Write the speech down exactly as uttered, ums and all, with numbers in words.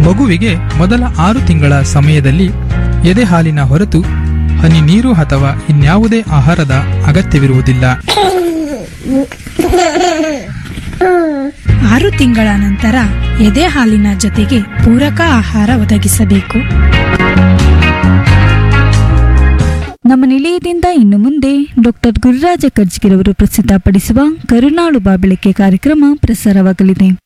ಮಗುವಿಗೆ ಮೊದಲ ಆರು ತಿಂಗಳ ಸಮಯದಲ್ಲಿ ಎದೆ ಹಾಲಿನ ಹೊರತು ಹನಿ ನೀರು ಅಥವಾ ಇನ್ಯಾವುದೇ ಆಹಾರದ ಅಗತ್ಯವಿರುವುದಿಲ್ಲ. ಆರು ತಿಂಗಳ ನಂತರ ಎದೆ ಹಾಲಿನ ಜೊತೆಗೆ ಪೂರಕ ಆಹಾರ ಒದಗಿಸಬೇಕು. ನಮ್ಮ ನಿಲಯದಿಂದ ಇನ್ನು ಮುಂದೆ ಡಾಕ್ಟರ್ ಗುರುರಾಜ ಕರ್ಜಿಗಿರವರು ಪ್ರಸ್ತುತಪಡಿಸುವ ಕರುನಾಳು ಬಾಬೆಳಕೆ ಕಾರ್ಯಕ್ರಮ ಪ್ರಸಾರವಾಗಲಿದೆ.